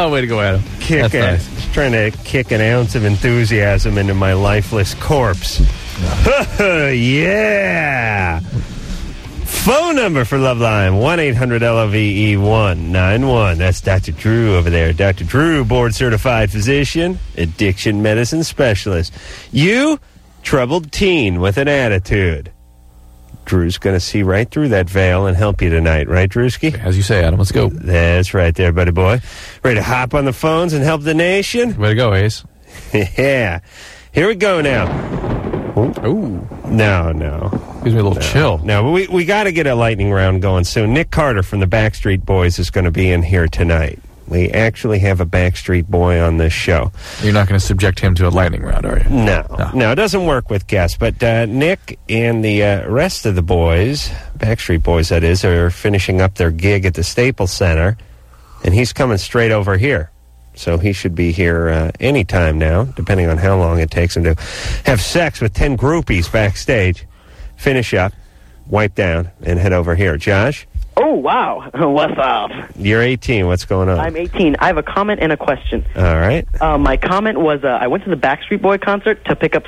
Oh, way to go, Adam. That's nice. Trying to kick an ounce of enthusiasm into my lifeless corpse. Yeah. Phone number for Loveline, 1-800-LOVE-191. That's Dr. Drew over there. Dr. Drew, board-certified physician, addiction medicine specialist. You, troubled teen with an attitude. Drew's going to see right through that veil and help you tonight, right, Drewski? As you say, Adam, let's go. That's right there, buddy boy. Ready to hop on the phones and help the nation? Way to go, Ace. Yeah. Here we go now. Ooh. No. Gives me a little chill. No, we got to get a lightning round going soon. Nick Carter from the Backstreet Boys is going to be in here tonight. We actually have a Backstreet Boy on this show. You're not going to subject him to a lightning round, are you? No, it doesn't work with guests. But Nick and the rest of the boys, Backstreet Boys that is, are finishing up their gig at the Staples Center, and he's coming straight over here. So he should be here any time now, depending on how long it takes him to have sex with 10 groupies backstage, finish up, wipe down, and head over here. Josh? Oh, wow. What's up? You're 18. What's going on? I'm 18. I have a comment and a question. All right. My comment was I went to the Backstreet Boy concert to pick up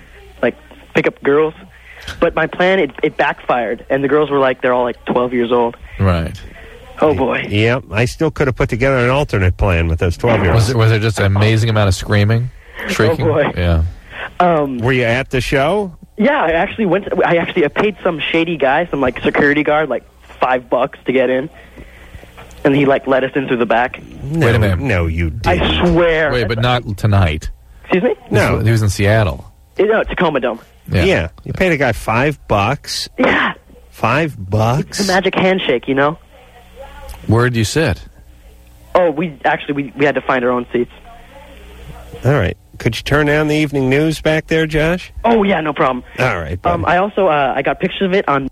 girls, but my plan, it backfired, and the girls were they're all 12 years old. Right. Oh, boy. Yep, I still could have put together an alternate plan with those 12-year-olds. Was there just an amazing amount of screaming? Shrieking? Oh, boy. Yeah. Were you at the show? Yeah, I actually went. I paid some shady guy, some security guard, $5 to get in, and he let us in through the back. No, wait a minute. No, you didn't. I swear. Wait, but not tonight. Excuse me? No, he was in Seattle. No, Tacoma Dome. Yeah, you paid a guy $5. Yeah. $5. It's a magic handshake, you know. Where did you sit? Oh, we had to find our own seats. All right. Could you turn down the evening news back there, Josh? Oh, yeah, no problem. All right, buddy. I also I got pictures of it on...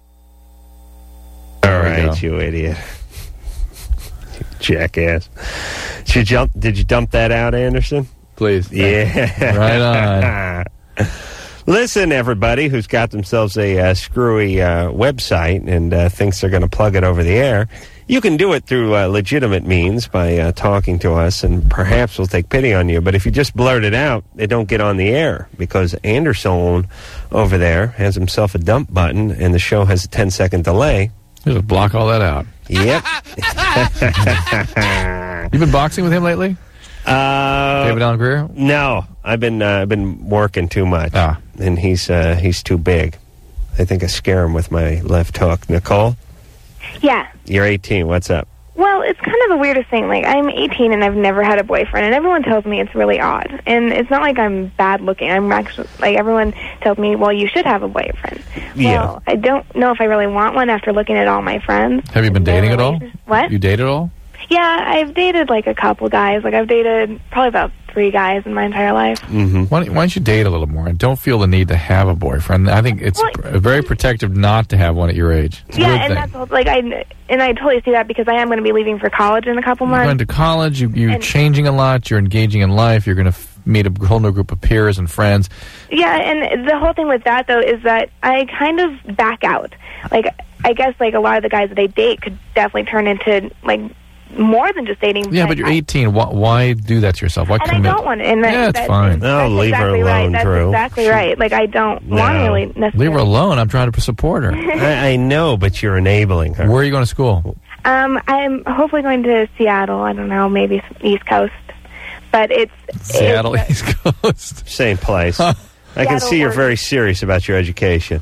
All right, you idiot. You jackass. Did you dump that out, Anderson? Please. Yeah. Right on. Listen, everybody who's got themselves a screwy website and thinks they're going to plug it over the air, you can do it through legitimate means by talking to us, and perhaps we'll take pity on you. But if you just blurt it out, it don't get on the air, because Anderson over there has himself a dump button, and the show has a 10-second delay. Just block all that out. Yep. You been boxing with him lately? David Allen Greer? No, I've been working too much, and he's too big. I think I scare him with my left hook. Nicole? Yeah. You're 18. What's up? Well, it's kind of the weirdest thing. I'm 18 and I've never had a boyfriend, and everyone tells me it's really odd. And it's not like I'm bad looking. I'm actually everyone tells me, well, you should have a boyfriend. Yeah. Well, I don't know if I really want one after looking at all my friends. Have you been dating at all? What? You date at all? Yeah, I've dated a couple guys. I've dated probably about 3 guys in my entire life. Mm-hmm. Why don't you date a little more and don't feel the need to have a boyfriend? I think it's very protective not to have one at your age. It's a good thing. That's I totally see that, because I am going to be leaving for college in a couple months. You're going to college. You're changing a lot. You're engaging in life. You're going to meet a whole new group of peers and friends. Yeah, and the whole thing with that, though, is that I kind of back out. I guess a lot of the guys that I date could definitely turn into more than just dating. Yeah, but you're 18. Why do that to yourself? Why commit? I don't want to. And it's fine. No, leave her alone, Drew. That's exactly right. I don't want to really necessarily. Leave her alone. I'm trying to support her. I know, but you're enabling her. Where are you going to school? I'm hopefully going to Seattle. I don't know, maybe East Coast. But Seattle, East Coast. Same place. I can see you're very serious about your education.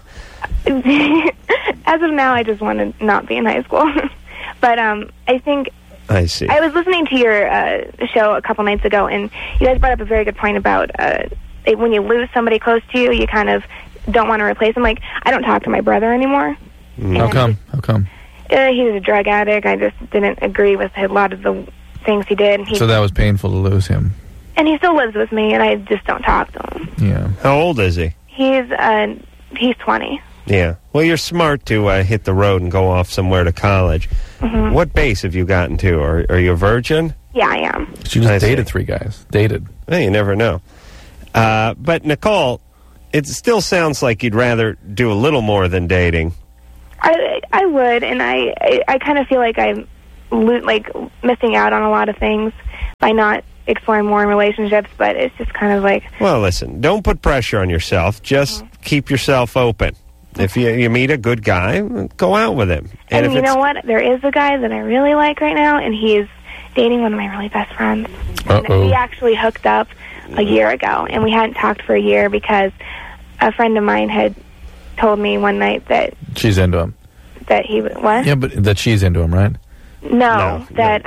As of now, I just want to not be in high school. But I think... I see. I was listening to your show a couple nights ago, and you guys brought up a very good point about when you lose somebody close to you, you kind of don't want to replace them. I don't talk to my brother anymore. How come? He was a drug addict. I just didn't agree with a lot of the things he did. So that was painful to lose him. And he still lives with me, and I just don't talk to him. Yeah. How old is he? He's 20. Yeah. Well, you're smart to hit the road and go off somewhere to college. Mm-hmm. What base have you gotten to? Are you a virgin? Yeah, I am. She just dated 3 guys. Dated. Well, you never know. But, Nicole, it still sounds like you'd rather do a little more than dating. I would, and I kind of feel like missing out on a lot of things by not exploring more in relationships, but it's just kind of like... Well, listen, don't put pressure on yourself. Just keep yourself open. If you meet a good guy, go out with him. And you know what? There is a guy that I really like right now, and he's dating one of my really best friends. And we actually hooked up a year ago, and we hadn't talked for a year because a friend of mine had told me one night that... She's into him. That he... What? Yeah, but that she's into him, right? No, that...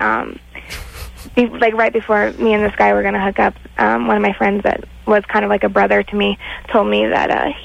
right before me and this guy were going to hook up, one of my friends that was kind of like a brother to me told me that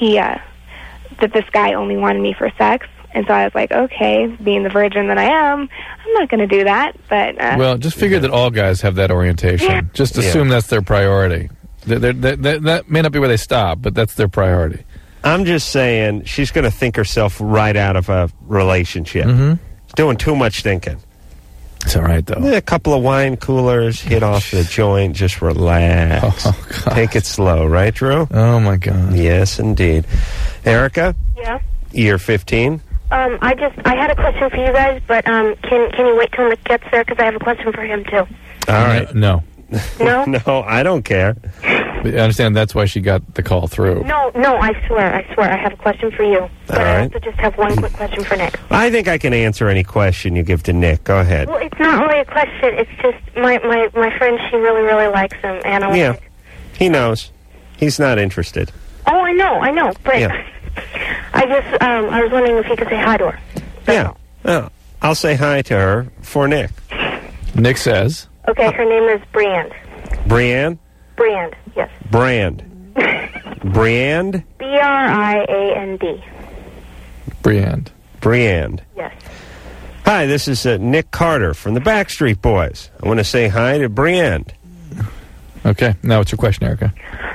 that this guy only wanted me for sex. And so I was like, okay, being the virgin that I am, I'm not going to do that. But well, just figure that all guys have that orientation. Yeah. Just assume that's their priority. That may not be where they stop, but that's their priority. I'm just saying she's going to think herself right out of a relationship. Doing too much thinking. It's all right, though. A couple of wine coolers, hit off the joint, just relax. Oh, God. Take it slow, right, Drew? Oh, my God. Yes, indeed. Erica? Yeah? You're 15? I had a question for you guys, but can you wait till Nick gets there? Because I have a question for him, too. All right. No. No? No, I don't care. But I understand that's why she got the call through. No, I swear, I have a question for you. But I also just have one quick question for Nick. I think I can answer any question you give to Nick. Go ahead. Well, it's not really a question. It's just my friend, she really, really likes him. And I Yeah, he knows. He's not interested. Oh, I know. But Yeah. I guess I was wondering if you could say hi to her. Yeah. Oh, I'll say hi to her for Nick. Nick says... Okay, her name is Briand. Briand? Briand, yes. Briand. Briand? B-R-I-A-N-D. Briand. Briand. Yes. Hi, this is Nick Carter from the Backstreet Boys. I want to say hi to Briand. Okay, now what's your question, Erica?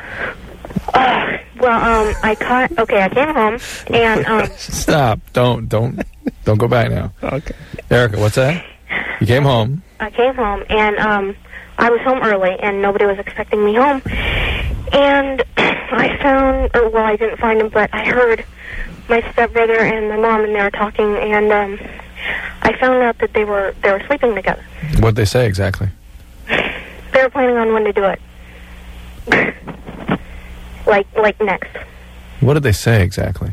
I came home, and... Stop. Don't go back now. Okay. Erica, what's that? You came home. I came home, and I was home early, and nobody was expecting me home. And I didn't find him, but I heard my stepbrother and my mom, and they were talking, and I found out that they were sleeping together. What'd they say exactly? They were planning on when to do it. like next. What did they say exactly?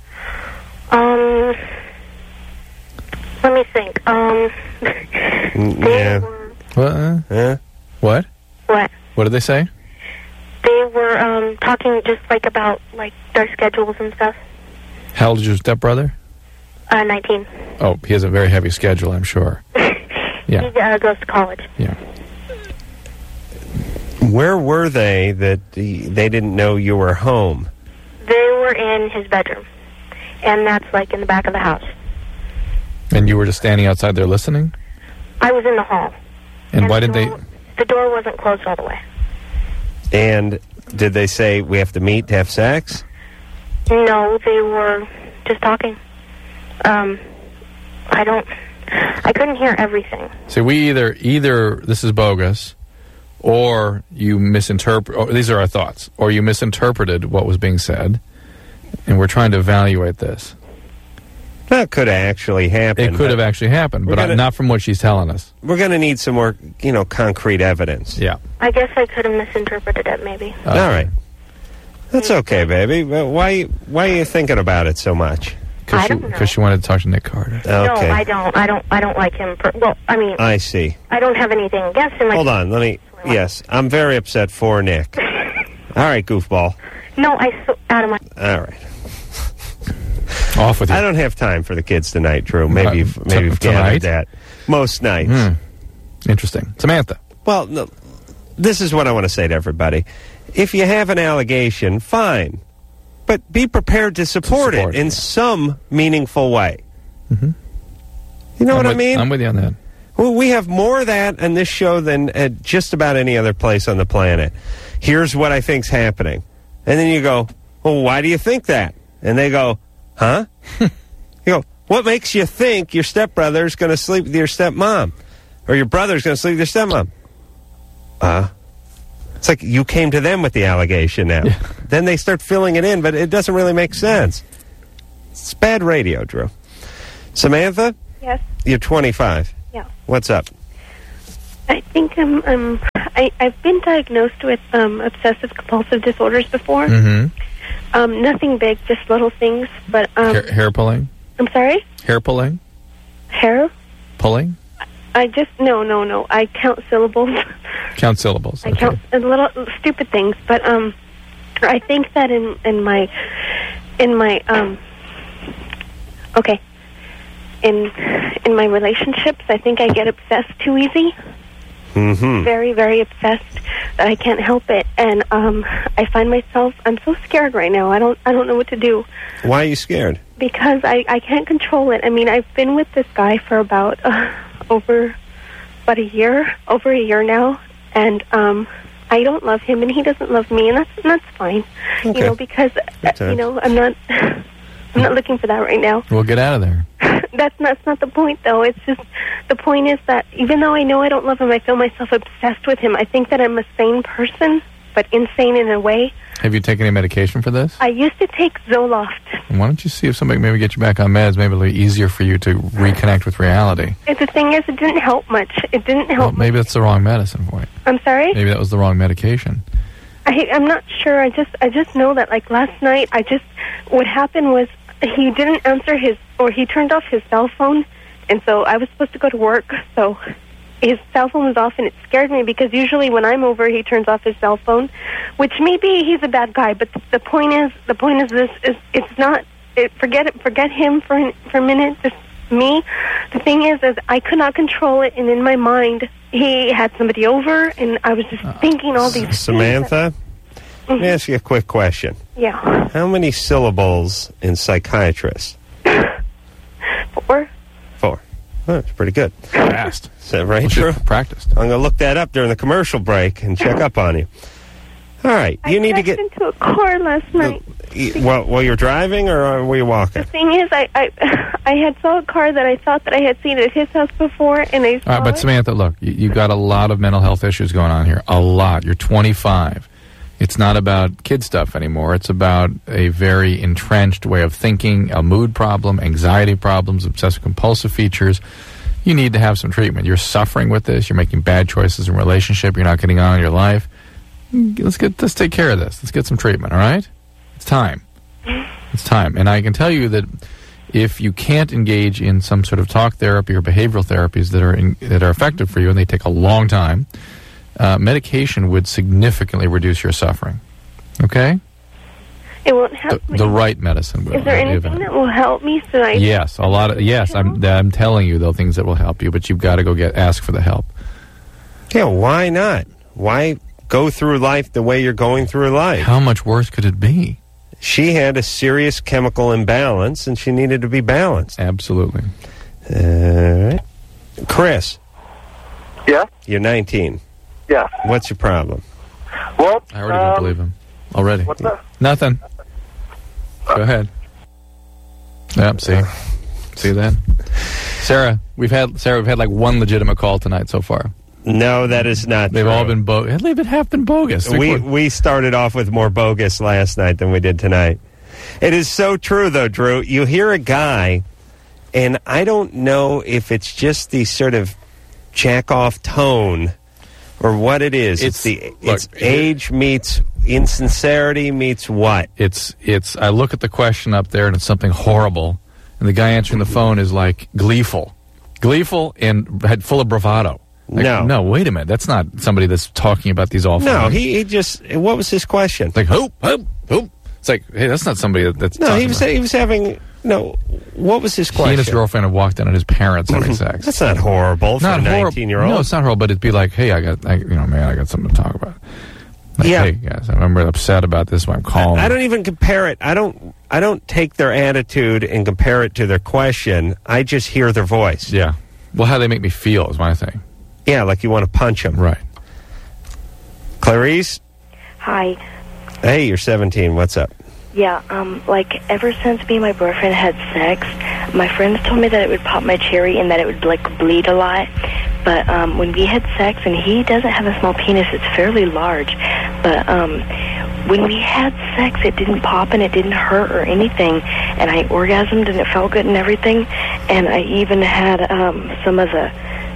Let me think. Yeah. What? What? What? What did they say? They were talking just about their schedules and stuff. How old is your stepbrother? 19. Oh, he has a very heavy schedule, I'm sure. Yeah. He goes to college. Yeah. Where were they that they didn't know you were home? They were in his bedroom, and that's in the back of the house. And you were just standing outside there listening? I was in the hall. And why did they... The door wasn't closed all the way. And did they say, we have to meet to have sex? No, they were just talking. I couldn't hear everything. So we either this is bogus, or you misinterpret... these are our thoughts. Or you misinterpreted what was being said, and we're trying to evaluate this. That could have actually happened. It could have actually happened, but not from what she's telling us. We're going to need some more, concrete evidence. Yeah. I guess I could have misinterpreted it, maybe. All right. That's okay, baby. Why are you thinking about it so much? I don't know. Because she wanted to talk to Nick Carter. Okay. No, I don't like him. I see. I don't have anything against him. Hold on, yes, I'm very upset for Nick. All right, goofball. No, out of my... All right. Off with you. I don't have time for the kids tonight, Drew. Maybe you've gathered that. Most nights. Interesting. Samantha. Well, no, this is what I want to say to everybody. If you have an allegation, fine. But be prepared to support it in some meaningful way. Mm-hmm. You know what I mean? I'm with you on that. Well, we have more of that in this show than at just about any other place on the planet. Here's what I think's happening. And then you go, well, why do you think that? And they go, huh? You go, what makes you think your stepbrother's going to sleep with your stepmom? Or your brother's going to sleep with your stepmom? It's like you came to them with the allegation now. Yeah. Then they start filling it in, but it doesn't really make sense. It's bad radio, Drew. Samantha? Yes? You're 25. Yeah. What's up? I think I've been diagnosed with obsessive compulsive disorders before. Mm-hmm. Nothing big, just little things. But Hair pulling? I'm sorry? Hair pulling? Hair? Pulling? I just no. I count syllables. Count syllables. I Okay. count little stupid things, but I think that in my relationships, I think I get obsessed too easy. Mm-hmm. Very, very obsessed that I can't help it, and I find myself, I'm so scared right now. I don't know what to do. Why are you scared? Because I can't control it. I mean, I've been with this guy for about over a year now, and I don't love him, and he doesn't love me, and that's fine. Okay. You know, because Okay. I'm not looking for that right now. We'll get out of there. That's not the point, though. It's just the point is that even though I know I don't love him, I feel myself obsessed with him. I think that I'm a sane person, but insane in a way. Have you taken any medication for this? I used to take Zoloft. Why don't you see if somebody maybe get you back on meds? Maybe it'll be easier for you to reconnect with reality. And the thing is, it didn't help much. It didn't help. Well, maybe that's the wrong medicine for you. I'm sorry? Maybe that was the wrong medication. I'm not sure. I just know that, like, last night, what happened was he didn't answer he turned off his cell phone, and so I was supposed to go to work, so his cell phone was off, and it scared me because usually when I'm over, he turns off his cell phone, which maybe he's a bad guy, but the point is it's not, forget him for a minute, just me. The thing is I could not control it, and in my mind, he had somebody over, and I was just thinking all these Samantha, let me ask you a quick question. Yeah. How many syllables in psychiatrist? 4. 4. Oh, that's pretty good. Fast. Is that right, Well, Drew? practiced. I'm going to look that up during the commercial break and check up on you. All right. You need to get... I crashed into a car last night. While you're driving, or were you walking? The thing is, I had saw a car that I thought that I had seen at his house before, and I saw All right, but it. Samantha, look, you've got a lot of mental health issues going on here. A lot. You're 25. It's not about kid stuff anymore. It's about a very entrenched way of thinking, a mood problem, anxiety problems, obsessive-compulsive features. You need to have some treatment. You're suffering with this. You're making bad choices in relationship. You're not getting on in your life. Let's take care of this. Let's get some treatment, all right? It's time. It's time. And I can tell you that if you can't engage in some sort of talk therapy or behavioral therapies that are effective for you, and they take a long time, medication would significantly reduce your suffering. Okay? It won't help me. The right medicine will. Is there anything that will help me so I... Yes, a lot of... Yes, I'm telling you, though, things that will help you, but you've got to go ask for the help. Yeah, why not? Why go through life the way you're going through life? How much worse could it be? She had a serious chemical imbalance, and she needed to be balanced. Absolutely. Chris. Yeah? You're 19. Yeah. What's your problem? Well, I already don't believe him. Already. What's that? Nothing. Go ahead. Yep, see that? Sarah, we've had like one legitimate call tonight so far. No, that is not They've true. all been bogus. They've half been bogus. We started off with more bogus last night than we did tonight. It is so true, though, Drew. You hear a guy, and I don't know if it's just the sort of jack-off tone or what it is. It's age meets insincerity meets what? It's. I look at the question up there, and it's something horrible, and the guy answering the phone is like gleeful and full of bravado. Like, no, wait a minute. That's not somebody that's talking about these awful No, things. he just... What was his question? Like, hoop. It's like, hey, that's not somebody that's No, talking he was having... No, what was his question? He and his girlfriend have walked in on his parents having sex. That's not horrible for a 19-year-old. No, it's not horrible, but it'd be like, hey, I got something to talk about. Like, Yeah. Hey, guys, I'm really upset about this, but I'm calling. I don't even compare it. I don't take their attitude and compare it to their question. I just hear their voice. Yeah. Well, how they make me feel is my thing. Yeah, like you want to punch them. Right. Clarice? Hi. Hey, you're 17. What's up? Yeah, like, ever since me and my boyfriend had sex, my friends told me that it would pop my cherry and that it would, like, bleed a lot. But when we had sex, and he doesn't have a small penis, it's fairly large. But when we had sex, it didn't pop and it didn't hurt or anything. And I orgasmed and it felt good and everything. And I even had some of the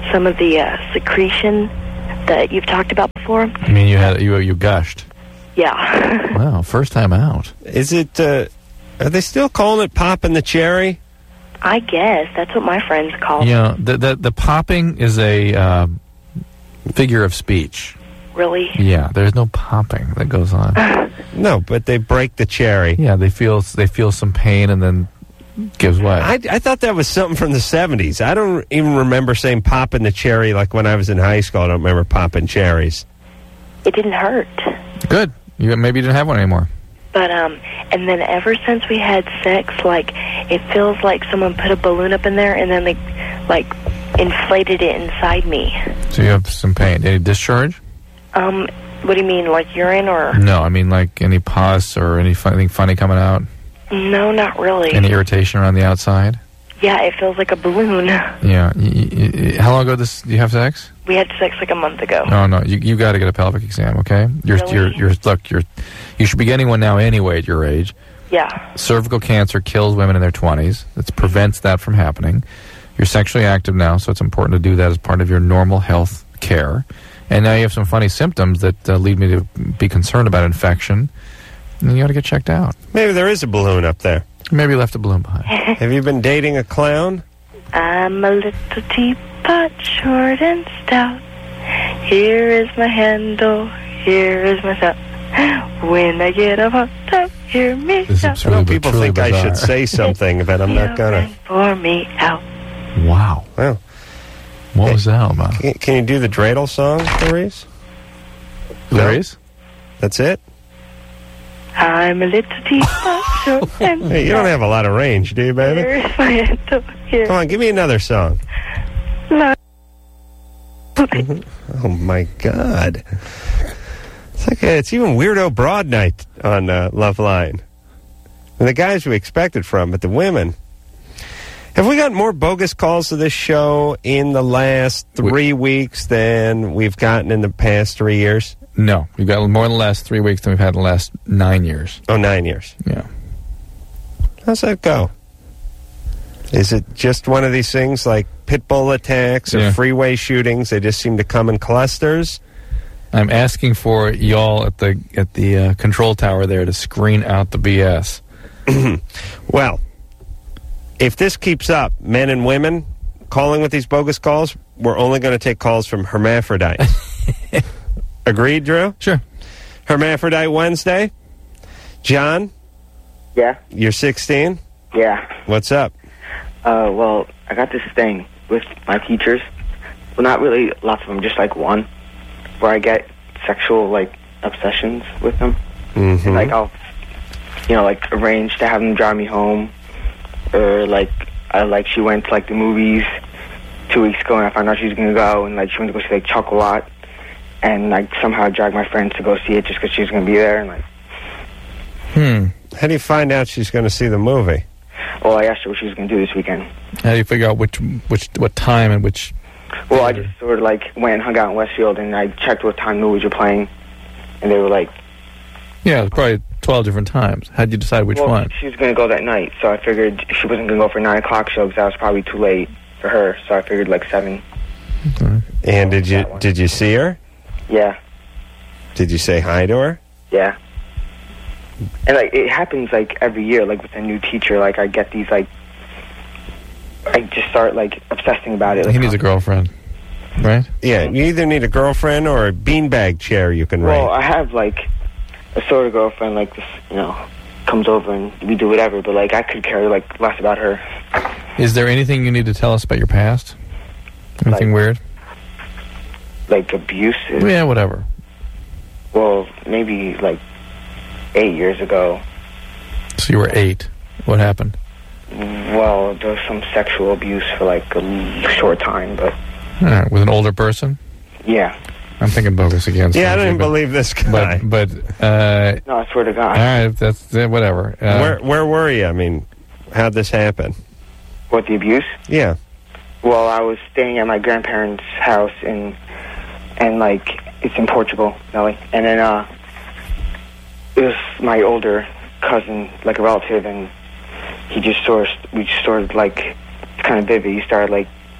some of the secretion that you've talked about before. I mean, you gushed. Yeah. Wow, first time out. Is it, are they still calling it popping the cherry? I guess. That's what my friends call it. Yeah, the popping is a figure of speech. Really? Yeah, there's no popping that goes on. No, but they break the cherry. Yeah, they feel some pain and then gives way. I thought that was something from the 70s. I don't even remember saying popping the cherry like when I was in high school. I don't remember popping cherries. It didn't hurt. Good. Maybe you didn't have one anymore. But, and then ever since we had sex, like, it feels like someone put a balloon up in there and then they, like, inflated it inside me. So you have some pain. Any discharge? What do you mean, like urine or? No, I mean like any pus or anything funny coming out? No, not really. Any irritation around the outside? Yeah, it feels like a balloon. Yeah. How long ago do you have sex? We had sex like a month ago. No. You got to get a pelvic exam, okay? You should be getting one now anyway at your age. Yeah. Cervical cancer kills women in their 20s. It prevents that from happening. You're sexually active now, so it's important to do that as part of your normal health care. And now you have some funny symptoms that lead me to be concerned about infection. And you got to get checked out. Maybe there is a balloon up there. Maybe you left a balloon behind. Have you been dating a clown? I'm a little teapot, short and stout. Here is my handle, here is my shout. When I get up on top, hear me shout. I know people think I should say something, but I'm not gonna. Pour me out. Wow. Well, what was that all about? Can you do the dreidel song, Clarice? Clarice? That's it? I'm a little teapot, short and stout. Hey, you don't have a lot of range, do you, baby? Here is my handle, here. Come on, give me another song. Oh my God! It's even Weirdo Broad Night on Love Line. And the guys we expected from, but the women. Have we got more bogus calls to this show in the last 3 weeks than we've gotten in the past 3 years? No, we've got more in the last 3 weeks than we've had in the last 9 years. Oh, 9 years. Yeah. How's that go? Is it just one of these things like pit bull attacks or freeway shootings? They just seem to come in clusters. I'm asking for y'all at the control tower there to screen out the BS. Well, if this keeps up, men and women calling with these bogus calls, we're only going to take calls from hermaphrodites. Agreed, Drew? Sure. Hermaphrodite Wednesday. John? Yeah? You're 16? Yeah. What's up? Well, I got this thing with my teachers. Well, not really lots of them, just like one, where I get sexual, like, obsessions with them. Mm-hmm. And, like, I'll, like, arrange to have them drive me home. Or, like, she went to, like, the movies 2 weeks ago, and I found out she was going to go, and, like, she went to go see, like, Chocolat. And, like, somehow dragged my friends to go see it just because she was going to be there, and, like... How do you find out she's going to see the movie? Well, I asked her what she was going to do this weekend. How do you figure out what time and which... Well, I just sort of, like, went and hung out in Westfield, and I checked what time movies were playing, and they were, like... Yeah, probably 12 different times. How'd you decide which one? She was going to go that night, so I figured she wasn't going to go for a 9 o'clock show, because that was probably too late for her, so I figured, like, 7. Okay. And did you see her? Yeah. Did you say hi to her? Yeah. And, like, it happens, like, every year, like, with a new teacher. Like, I get these, like... I just start, like, obsessing about it. Like, he needs a girlfriend, right? Yeah, you either need a girlfriend or a beanbag chair you can rent. Well, I have, like, a sort of girlfriend, like, this, comes over and we do whatever. But, like, I could care, like, less about her. Is there anything you need to tell us about your past? Anything weird? Like, abuse? Yeah, whatever. Well, maybe, like... 8 years ago. So you were 8. What happened? Well, there was some sexual abuse for like a short time, but... All right, with an older person? Yeah. I'm thinking bogus again. Yeah, I don't believe this guy. No, I swear to God. All right, that's whatever. Where were you? I mean, how'd this happen? What, the abuse? Yeah. Well, I was staying at my grandparents' house and like, it's in Portugal, Nelly. And then, it was my older cousin, like a relative, and we just sort of like, it's kind of vivid. He started like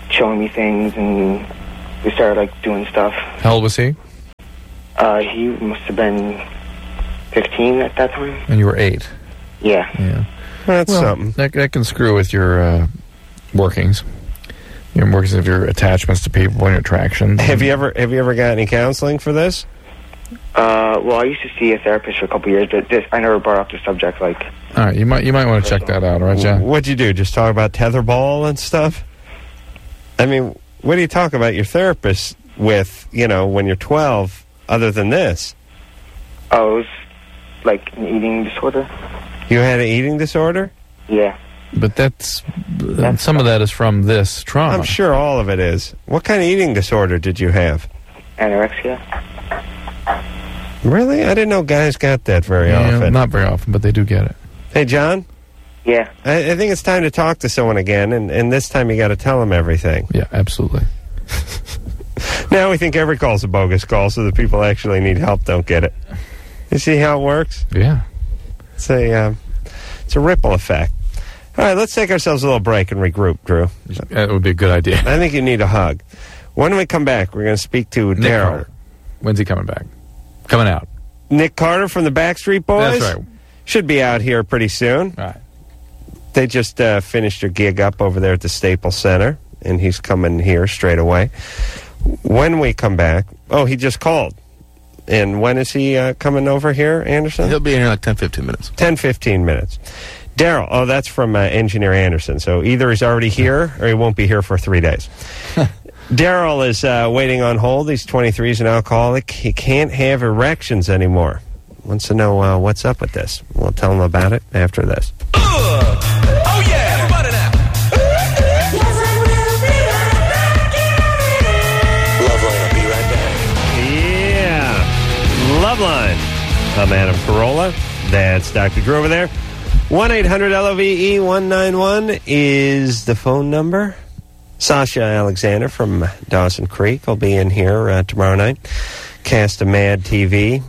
showing me things, and we started like doing stuff. How old was he? He must have been 15 at that time. And you were 8. Yeah. That's something. That can screw with your workings. Your workings of your attachments to people and your attractions. Have you ever got any counseling for this? Well, I used to see a therapist for a couple years, but I never brought up the subject. Like, all right, you might want to check that out, all right, John? What'd you do? Just talk about tetherball and stuff? I mean, what do you talk about your therapist with? When you're 12, other than this? Oh, it was like an eating disorder. You had an eating disorder? Yeah. But that's some of that is from this trauma. I'm sure all of it is. What kind of eating disorder did you have? Anorexia. Really? I didn't know guys got that very often. Not very often, but they do get it. Hey, John? Yeah. I think it's time to talk to someone again, and this time you got to tell them everything. Yeah, absolutely. Now we think every call's a bogus call, so the people actually need help don't get it. You see how it works? Yeah. It's a ripple effect. All right, let's take ourselves a little break and regroup, Drew. That would be a good idea. I think you need a hug. When we come back, we're going to speak to Nick Daryl. Carter. When's he coming back? Coming out. Nick Carter from the Backstreet Boys? That's right. Should be out here pretty soon. All right. They just finished their gig up over there at the Staples Center, and he's coming here straight away. When we come back, he just called. And when is he coming over here, Anderson? He'll be in here like 10, 15 minutes. 10, 15 minutes. Daryl, that's from Engineer Anderson. So either he's already here or he won't be here for 3 days. Daryl is waiting on hold. He's 23. He's an alcoholic. He can't have erections anymore. Wants to know what's up with this. We'll tell him about it after this. Oh, yeah. Everybody now. Loveline, I'll be right back. Yeah. Loveline. I'm Adam Carolla. That's Dr. Drew over there. 1-800-LOVE-191 is the phone number. Sasha Alexander from Dawson Creek will be in here tomorrow night. Cast of Mad TV.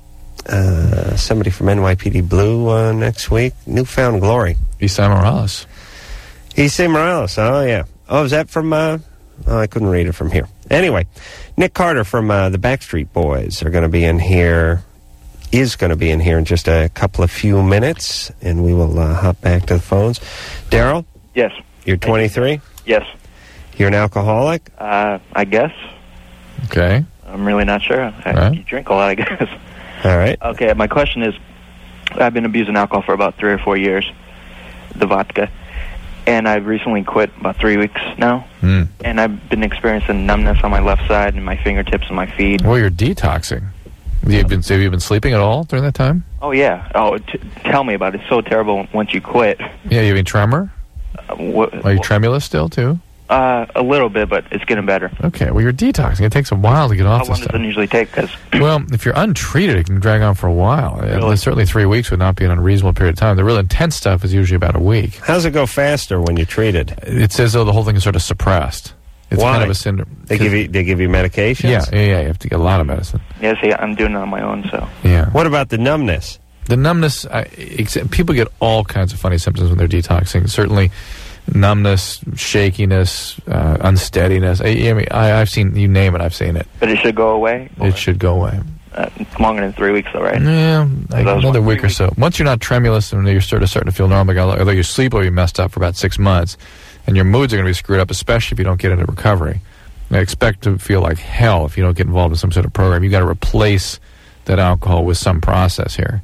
Somebody from NYPD Blue next week. Newfound Glory. Esai Morales. Esai Morales. Oh, yeah. Oh, is that from... I couldn't read it from here. Anyway, Nick Carter from the Backstreet Boys are going to be in here. Is going to be in here in just a few minutes, and we will hop back to the phones. Daryl? Yes. You're 23? Yes. You're an alcoholic? I guess. Okay. I'm really not sure. Right. You drink a lot, I guess. All right. Okay, my question is, I've been abusing alcohol for about 3 or 4 years, the vodka, and I've recently quit about 3 weeks now, and I've been experiencing numbness on my left side and my fingertips and my feet. Well, you're detoxing. Have you been sleeping at all during that time? Oh, yeah. Oh, tell me about it. It's so terrible once you quit. Yeah, you having tremor? Are you tremulous still, too? A little bit, but it's getting better. Okay, well, you're detoxing. It takes a while to get off How this long stuff. does it usually take? Cause Well, if you're untreated, it can drag on for a while. Really? Certainly 3 weeks would not be an unreasonable period of time. The real intense stuff is usually about a week. How does it go faster when you're treated? It's as though the whole thing is sort of suppressed. It's Why? kind of a syndrome. They give you medications? Yeah, you have to get a lot of medicine. yeah, see, I'm doing it on my own, so. Yeah. What about the numbness? The numbness, people get all kinds of funny symptoms when they're detoxing. Certainly numbness, shakiness, unsteadiness. I've seen, you name it, I've seen it. But it should go away? It should go away. Longer than 3 weeks, though, right? Yeah, like another week or 3 so. Once you're not tremulous and you're starting to feel normal, although your sleep will be messed up for about 6 months, and your moods are going to be screwed up, especially if you don't get into recovery. I expect to feel like hell if you don't get involved in some sort of program. You got to replace that alcohol with some process here.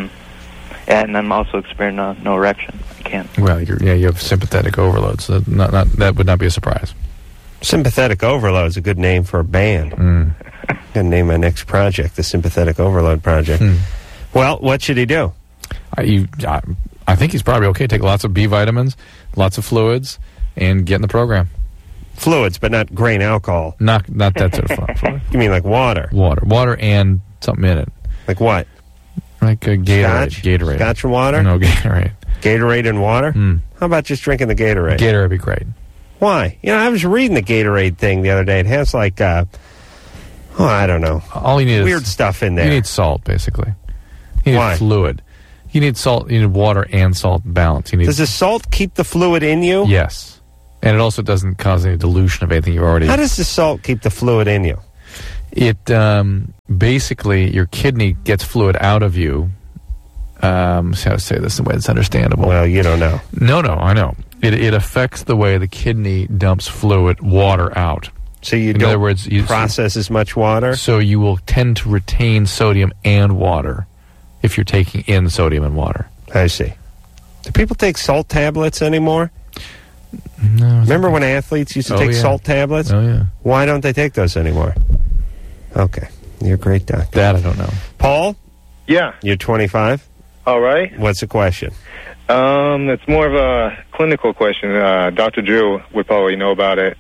And I'm also experiencing no erection. I can't. Well, you have sympathetic overload, so that would not be a surprise. Sympathetic Overload is a good name for a band. I'm going to name my next project the Sympathetic Overload Project. Well, what should he do? I think he's probably okay. Take lots of B vitamins, lots of fluids, and get in the program. Fluids, but not grain alcohol. Not that sort of fluid. You mean like water? Water and something in it. Like what? Like a Gatorade. Scotch? Gatorade. Scotch and water? No, Gatorade. Gatorade and water? How about just drinking the Gatorade? Gatorade would be great. Why? I was reading the Gatorade thing the other day. It has like, I don't know. All you need weird is stuff in there. You need salt, basically. You need Why? fluid. You need salt. You need water and salt balance. Does the salt keep the fluid in you? Yes. And it also doesn't cause any dilution of anything you've already... How does the salt keep the fluid in you? It basically, your kidney gets fluid out of you. How to say this in a way that's understandable? Well, you don't know. No, I know. It affects the way the kidney dumps water out. So you in don't other words, process as much water? So you will tend to retain sodium and water if you're taking in sodium and water. I see. Do people take salt tablets anymore? No. Remember when athletes used to take salt tablets? Oh, yeah. Why don't they take those anymore? Okay. You're a great doctor. That I don't know. Paul? Yeah. You're 25? All right. What's the question? It's more of a clinical question. Dr. Drew would probably know about it.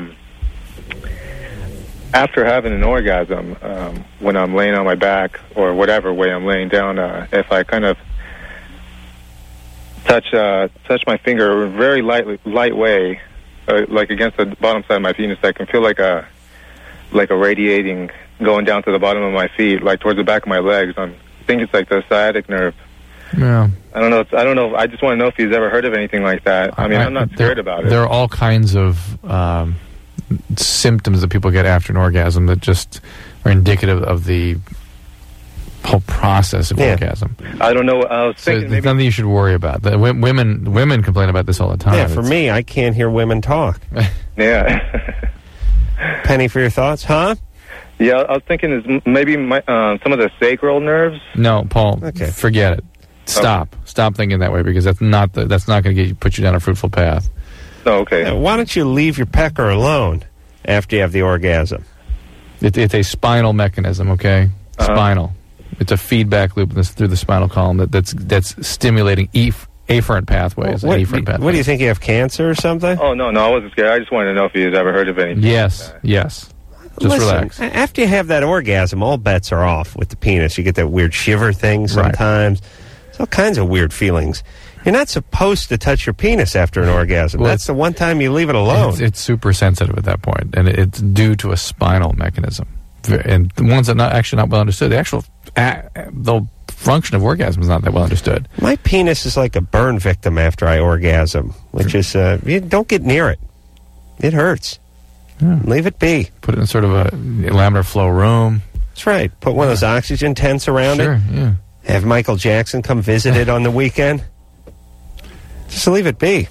After having an orgasm, when I'm laying on my back or whatever way I'm laying down, if I kind of touch my finger very light way, like against the bottom side of my penis, I can feel like a radiating going down to the bottom of my feet, like towards the back of my legs. I think it's like the sciatic nerve. Yeah. I don't know. I just want to know if he's ever heard of anything like that. I mean, I'm not scared about it. There are all kinds of symptoms that people get after an orgasm that just are indicative of the whole process of orgasm. I don't know. I was thinking there's nothing you should worry about. Women complain about this all the time. Yeah, for me, I can't hear women talk. Yeah. Penny, for your thoughts, huh? Yeah, I was thinking is maybe some of the sacral nerves. No, Paul. Okay. Forget it. Stop. Stop thinking that way because that's not going to put you down a fruitful path. Oh, okay. Why don't you leave your pecker alone after you have the orgasm? It's a spinal mechanism. Okay, spinal. It's a feedback loop through the spinal column that's stimulating afferent pathways. What do you think? You have cancer or something? Oh no, I wasn't scared. I just wanted to know if he's ever heard of anything. Yes. Just relax. After you have that orgasm, all bets are off with the penis. You get that weird shiver thing sometimes. There's all kinds of weird feelings. You're not supposed to touch your penis after an orgasm. Well, that's the one time you leave it alone. It's super sensitive at that point, and it's due to a spinal mechanism. And the ones that are actually not well understood, the function of orgasm is not that well understood. My penis is like a burn victim after I orgasm, which is, you don't get near it. It hurts. Yeah. Leave it be. Put it in sort of a laminar flow room. That's right. Put one of those oxygen tents around it. Yeah. Have Michael Jackson come visit it on the weekend. Just leave it be.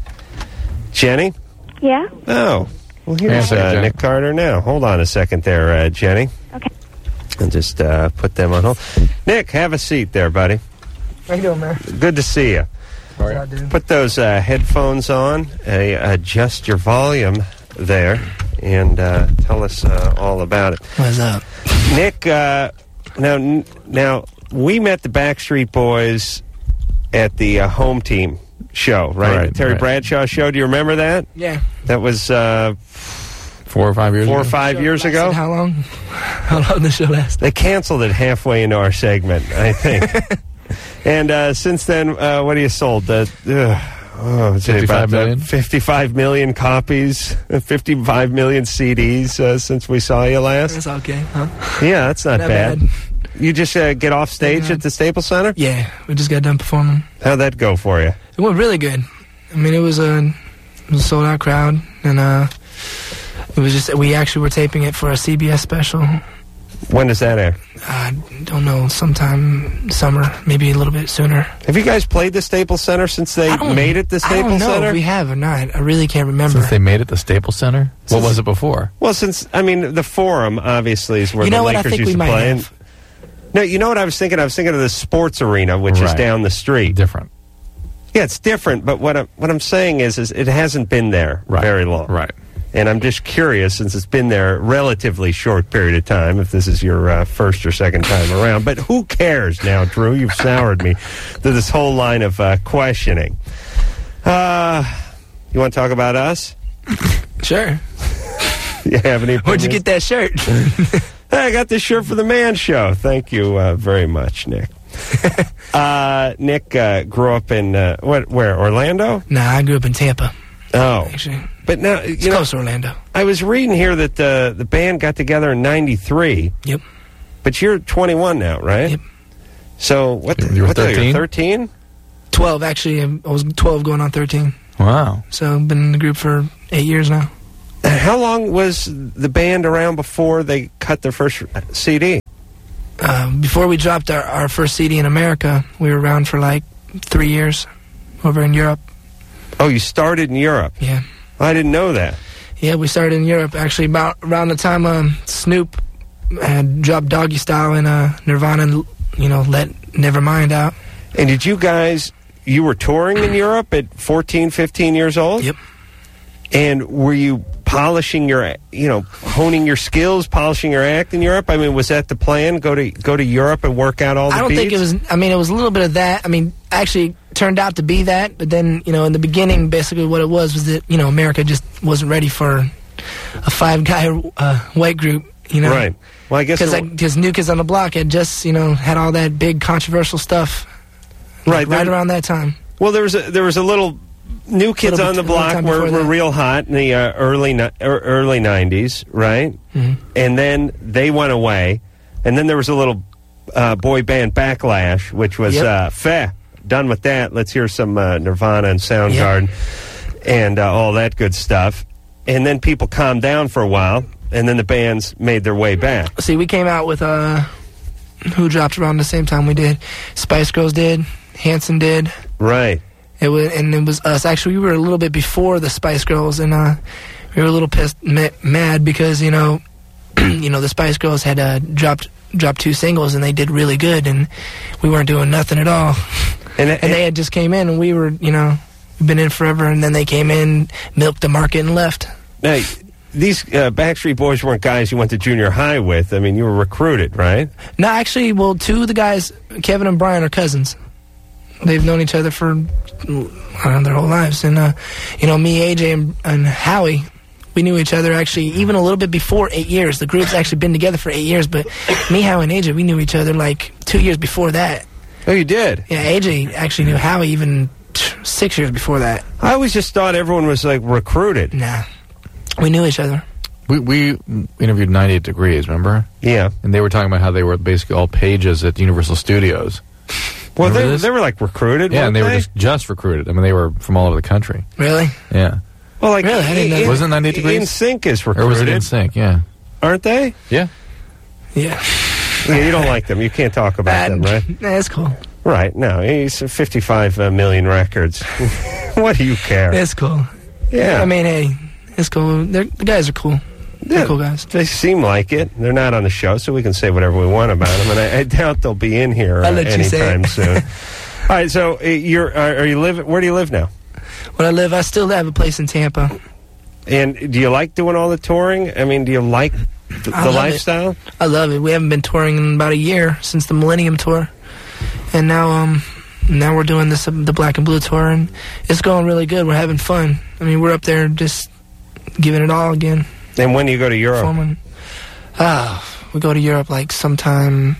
Jenny? Yeah? Oh. Well, here's Nick Carter now. Hold on a second there, Jenny. Okay. And just put them on hold. Nick, have a seat there, buddy. How you doing, man? Good to see you. How you doing? Put those headphones on. Adjust your volume there. And tell us all about it. What's up? Nick, now, we met the Backstreet Boys at the home team show, right? The Terry Bradshaw show. Do you remember that? Yeah. That was 4 or 5 years ago. 4 or 5 years ago. How long? How long did the show last? They canceled it halfway into our segment, I think. And since then, what have you sold? 55 million? 55 million copies, 55 million CDs since we saw you last. That's okay, huh? Yeah, that's not bad. You just get off stage at the Staples Center? Yeah, we just got done performing. How'd that go for you? It went really good. I mean, it was a sold-out crowd, and it was just we actually were taping it for a CBS special. When does that air? I don't know, sometime summer, maybe a little bit sooner. Have you guys played the Staples Center since they made it the Staples Center? I don't know if we have or not. I really can't remember. Since they made it the Staples Center? What was it before? Well, the Forum, obviously, is where the Lakers used to play. No, you know what I was thinking? I was thinking of the Sports Arena, which is down the street. Different. Yeah, it's different, but what I'm saying is it hasn't been there very long. Right. And I'm just curious, since it's been there a relatively short period of time, if this is your first or second time around. But who cares now, Drew? You've soured me to this whole line of questioning. You want to talk about us? Sure. You have any opinions? Where'd you get that shirt? Hey, I got this shirt for the Man Show. Thank you very much, Nick. Nick grew up in, where, Orlando? Nah, I grew up in Tampa. Oh. Actually. But now, it's close to Orlando. I was reading here that the band got together in '93. Yep. But you're 21 now, right? Yep. So, You were 13? 13? 12, actually. I was 12 going on 13. Wow. So I've been in the group for 8 years now. How long was the band around before they cut their first CD? Before we dropped our first CD in America, we were around for like 3 years over in Europe. Oh, you started in Europe? Yeah. I didn't know that. Yeah, we started in Europe, actually, about around the time Snoop had dropped Doggy Style and Nirvana, let Nevermind out. And did you guys, you were touring in Europe at 14, 15 years old? Yep. And were you polishing your, honing your skills, polishing your act in Europe? I mean, was that the plan? Go to Europe and work out all the beats? I don't think it was. I mean, it was a little bit of that. I mean, actually turned out to be that. But then, in the beginning, basically what it was that, America just wasn't ready for a 5-guy white group, Right. Well, I guess because New Kids on the Block had just, had all that big controversial stuff. Right. Right around that time. Well, there was a little. New Kids on the Block were real hot in the early 90s, right? Mm-hmm. And then they went away. And then there was a little boy band backlash, which was, done with that. Let's hear some Nirvana and Soundgarden and all that good stuff. And then people calmed down for a while, and then the bands made their way back. See, we came out with, who dropped around the same time we did? Spice Girls did, Hanson did. Right. It was us. Actually, we were a little bit before the Spice Girls, and we were a little mad because the Spice Girls had dropped 2 singles, and they did really good, and we weren't doing nothing at all. And they had just came in, and we were, we've been in forever, and then they came in, milked the market, and left. Now, these Backstreet Boys weren't guys you went to junior high with. I mean, you were recruited, right? No, actually, well, 2 of the guys, Kevin and Brian, are cousins. They've known each other for their whole lives. And, me, AJ, and Howie, we knew each other actually even a little bit before 8 years. The group's actually been together for 8 years, but me, Howie, and AJ, we knew each other like 2 years before that. Oh, you did? Yeah, AJ actually knew Howie even 6 years before that. I always just thought everyone was, recruited. Nah. We knew each other. We interviewed 98 Degrees, remember? Yeah. And they were talking about how they were basically all pages at Universal Studios. Well, they were recruited. Yeah, and they were just recruited. I mean, they were from all over the country. Really? Yeah. Well, really? I didn't know. Wasn't 98 Degrees? NSYNC is recruited. Or was it NSYNC? Yeah. Aren't they? Yeah. Yeah. Yeah, you don't like them. You can't talk about them, right? Nah, that's cool. Right. No, he's 55 million records. What do you care? It's cool. Yeah. I mean, hey, it's cool. The guys are cool. They're cool guys. They seem like it. They're not on the show, so we can say whatever we want about them. And I doubt they'll be in here anytime soon. All right. So where do you live now? Where I live, I still have a place in Tampa. And do you like doing all the touring? I mean, do you like the lifestyle? I love it. We haven't been touring in about a year since the Millennium Tour, and now we're doing the Black and Blue Tour, and it's going really good. We're having fun. I mean, we're up there just giving it all again. And when do you go to Europe? We go to Europe like sometime,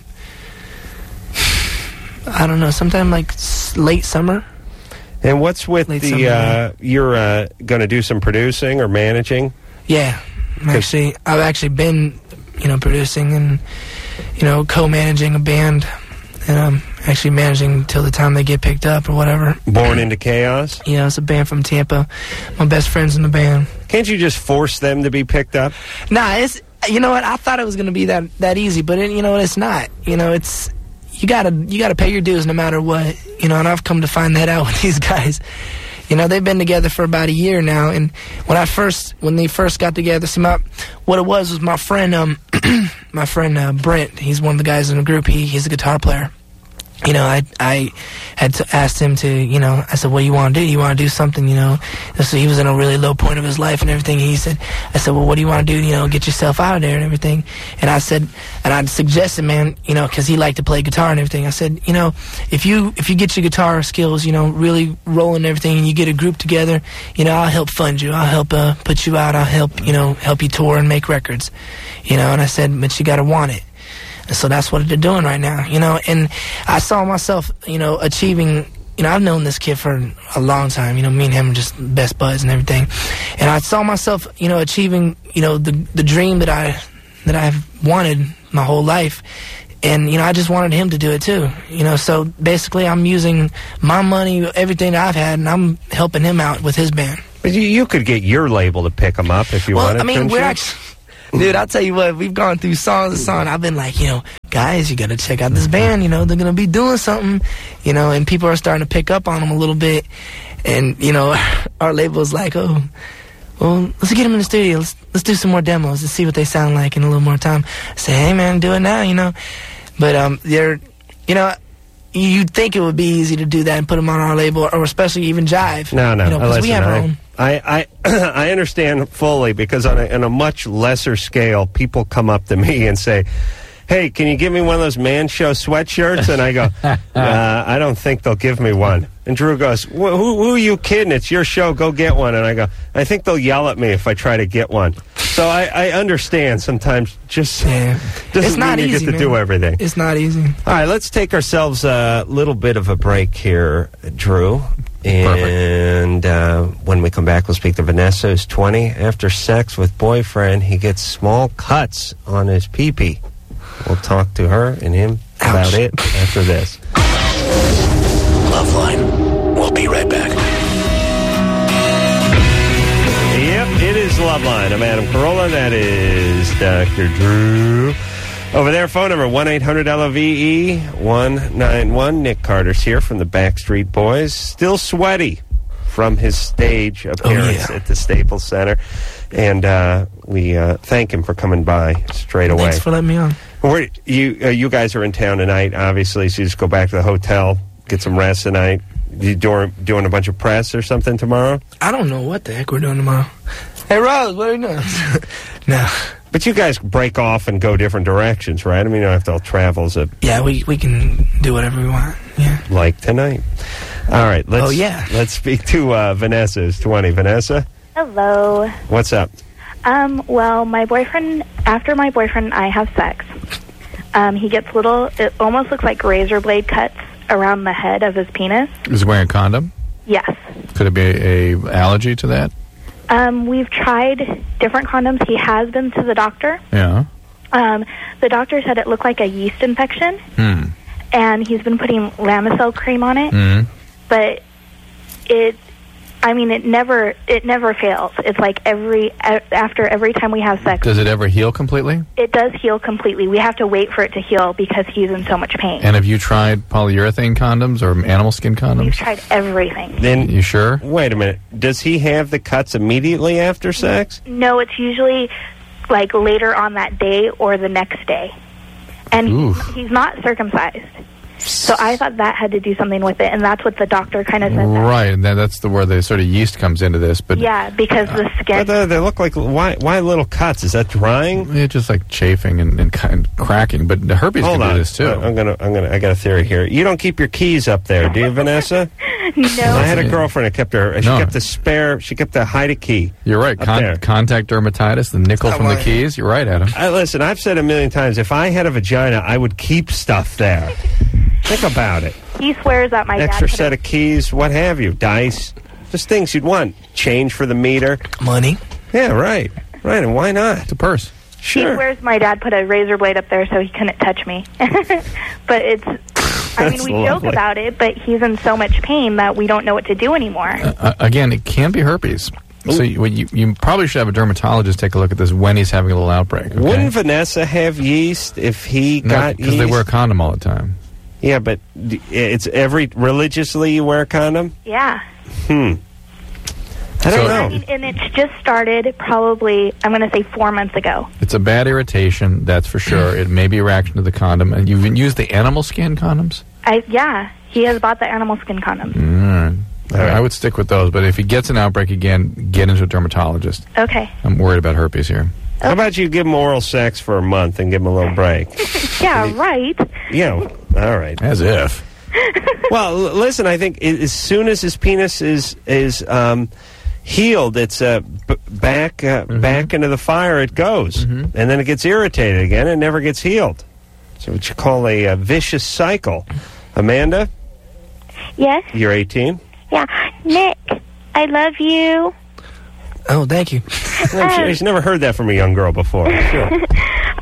I don't know, sometime like late summer. And what's with you're going to do some producing or managing? Yeah. I've actually been, producing and, co-managing a band. And I'm actually managing till the time they get picked up or whatever. Born Into Chaos? Yeah, it's a band from Tampa. My best friend's in the band. Can't you just force them to be picked up? Nah, it's, you know what, I thought it was going to be that easy, but it's not. It's, you gotta pay your dues no matter what. And I've come to find that out with these guys. They've been together for about a year now, and when they first got together, what it was my friend, my friend Brent. He's one of the guys in the group. He's a guitar player. I had asked him to, I said, what do you want to do? You want to do something, So he was in a really low point of his life and everything. I said, well, what do you want to do, get yourself out of there and everything. And I suggested, man, because he liked to play guitar and everything. I said, if you get your guitar skills, really rolling and everything, and you get a group together, I'll help fund you. I'll help put you out. I'll help you tour and make records, And I said, but you got to want it. So that's what they're doing right now, and I saw myself, achieving, I've known this kid for a long time, me and him are just best buds and everything, and I saw myself, achieving, the dream that I've wanted my whole life, And, I just wanted him to do it too. So basically I'm using my money, everything that I've had, and I'm helping him out with his band. But you could get your label to pick him up if you wanted. We're actually... Dude, I'll tell you what, we've gone through songs and songs. I've been like, guys, you got to check out this band. They're going to be doing something, and people are starting to pick up on them a little bit. And, our label's like, oh, well, let's get them in the studio. Let's do some more demos. Let's see what they sound like in a little more time. I say, hey, man, do it now, But they're, you'd think it would be easy to do that and put them on our label, or especially even Jive. No. Because we have our own. I understand fully, because on a much lesser scale, people come up to me and say, hey, can you give me one of those Man Show sweatshirts? And I go, I don't think they'll give me one. And Drew goes, who are you kidding? It's your show. Go get one. And I go, I think they'll yell at me if I try to get one. So I understand sometimes it's not easy, get to do everything. It's not easy. All right, let's take ourselves a little bit of a break here, Drew. And when we come back, we'll speak to Vanessa, who's 20. After sex with boyfriend, he gets small cuts on his pee-pee. We'll talk to her and him about it after this. Loveline. We'll be right back. Yep, it is Loveline. I'm Adam Carolla. That is Dr. Drew. Over there, phone number 1-800-LOVE-191. Nick Carter's here from the Backstreet Boys. Still sweaty from his stage appearance at the Staples Center. And we thank him for coming by straight away. Thanks for letting me on. You guys are in town tonight, obviously, so you just go back to the hotel, get some rest tonight. You doing a bunch of press or something tomorrow? I don't know what the heck we're doing tomorrow. Hey, Rose, what are you doing? No. But you guys break off and go different directions, right? I mean, you don't have to all travel. Yeah, we can do whatever we want. Yeah. Like tonight. All right. Let's speak to Vanessa, who's 20. Vanessa? Hello. What's up? Well, after my boyfriend and I have sex, he gets it almost looks like razor blade cuts around the head of his penis. Is he wearing a condom? Yes. Could it be a allergy to that? We've tried different condoms. He has been to the doctor. Yeah. The doctor said it looked like a yeast infection. And he's been putting Lamisil cream on it. But it never fails. It's like after every time we have sex. Does it ever heal completely? It does heal completely. We have to wait for it to heal because he's in so much pain. And have you tried polyurethane condoms or animal skin condoms? We've tried everything. Then you sure? Wait a minute. Does he have the cuts immediately after sex? No, it's usually like later on that day or the next day. And he's not circumcised. So I thought that had to do something with it, and that's what the doctor kind of said. Right, and that's where the sort of yeast comes into this. But yeah, because the skin. They look like why little cuts? Is that drying? It's just like chafing and kind of cracking. But the herpes can do this too. I got a theory here. You don't keep your keys up there, do you, Vanessa? No. I had a girlfriend that kept her. She kept the spare. She kept the hide key. You're right. Contact dermatitis, the nickel from the keys. You're right, Adam. Listen, I've said a million times. If I had a vagina, I would keep stuff there. Think about it. He swears that my extra dad set of keys, what have you, dice, just things you'd want. Change for the meter, money. Yeah, right. And why not? It's a purse. Sure. He swears my dad put a razor blade up there so he couldn't touch me. But it's. I mean, we joke about it, but he's in so much pain that we don't know what to do anymore. Again, it can be herpes. So you probably should have a dermatologist take a look at this when he's having a little outbreak. Okay? Wouldn't Vanessa have yeast if he got yeast? Because they wear a condom all the time. Yeah, but it's religiously you wear a condom? Yeah. I don't know. I mean, and it's just started probably, I'm going to say 4 months ago. It's a bad irritation, that's for sure. It may be a reaction to the condom. And you've used the animal skin condoms? Yeah, he has bought the animal skin condoms. All right. I would stick with those, but if he gets an outbreak again, get into a dermatologist. Okay. I'm worried about herpes here. Okay. How about you give him oral sex for a month and give him a little break? Yeah, right. Yeah, all right. As if. Well, listen, I think as soon as his penis is healed, it's back into the fire it goes. And then it gets irritated again and never gets healed. So what you call a vicious cycle. Amanda? Yes? You're 18? Yeah. Nick, I love you. Oh, thank you. She's never heard that from a young girl before. Sure.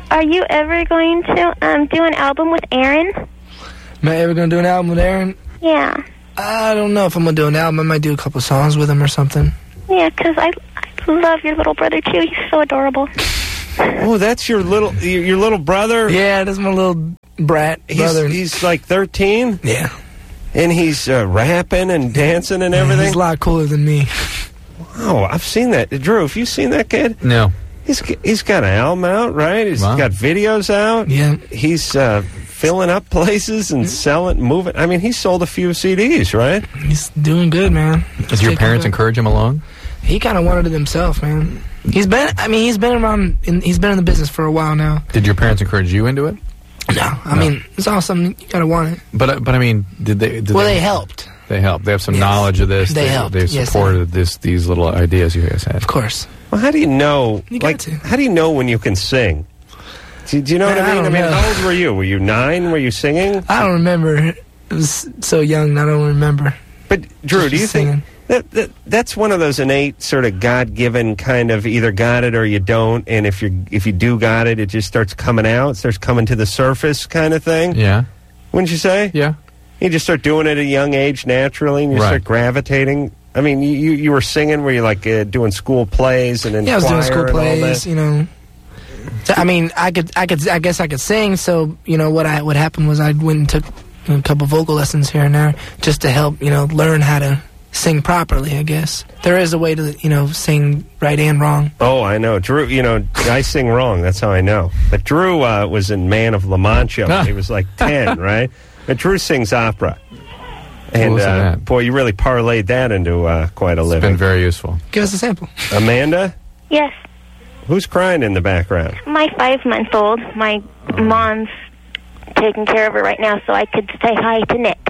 Are you ever going to do an album with Aaron? Am I ever going to do an album with Aaron? Yeah. I don't know if I'm going to do an album. I might do a couple songs with him or something. Yeah, because I love your little brother, too. He's so adorable. Oh, that's your little brother? Yeah, that's my little brat brother. He's like 13? Yeah. And he's rapping and dancing and everything? He's a lot cooler than me. Wow, I've seen that. Drew, have you seen that kid? No. He's got an album out, right? He's got videos out. Yeah. He's filling up places and selling, moving. I mean, he sold a few CDs, right? He's doing good, man. Did your parents encourage him along? He kind of wanted it himself, man. He's been around. He's been in the business for a while now. Did your parents encourage you into it? No, I mean it's all something you gotta want it. But I mean, did they? They helped. They helped. They have some knowledge of this. They helped. They supported these little ideas you guys had. Of course. Well, how do you know? How do you know when you can sing? Do you know what I mean? I mean, how old were you? Were you 9? Were you singing? I don't remember. It was so young. I don't remember. But Drew, do you think that's one of those innate sort of God-given kind of either got it or you don't, and if you do got it, it just starts coming out, starts coming to the surface kind of thing? Yeah. Wouldn't you say? Yeah. You just start doing it at a young age naturally, and you start gravitating. I mean, you were singing, were you like doing school plays and then I was doing school plays, you know. So, I mean, I guess I could sing. So what happened was I went and took a couple vocal lessons here and there just to help learn how to sing properly. I guess there is a way to sing right and wrong. Oh, I know, Drew. I sing wrong. That's how I know. But Drew was in Man of La Mancha when he was like 10, right? But Drew sings opera. And, boy, you really parlayed that into quite a living. It's been very useful. Give us a sample. Amanda? Yes. Who's crying in the background? My 5-month-old. My mom's taking care of her right now, so I could say hi to Nick.